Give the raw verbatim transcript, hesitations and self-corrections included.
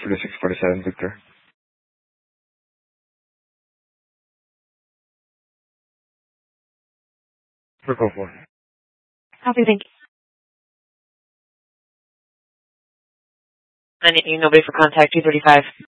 forty-six forty-seven, Victor. For call four. Copy, thank you. I need nobody for contact two thirty-five.